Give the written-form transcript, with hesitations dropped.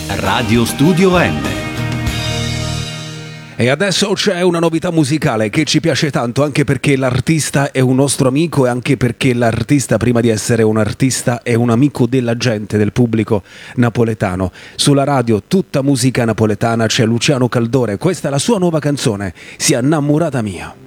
Radio Studio N. E adesso c'è una novità musicale che ci piace tanto, anche perché l'artista è un nostro amico e anche perché l'artista, prima di essere un artista, è un amico della gente, del pubblico napoletano. Sulla radio tutta musica napoletana, c'è Luciano Caldore, questa è la sua nuova canzone, Sia innamorata mia.